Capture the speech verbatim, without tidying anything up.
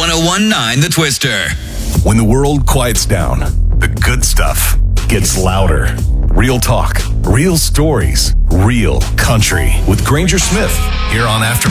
one oh one point nine The Twister. When the world quiets down, the good stuff gets louder. Real talk, real stories, real country. With Granger Smith, here on After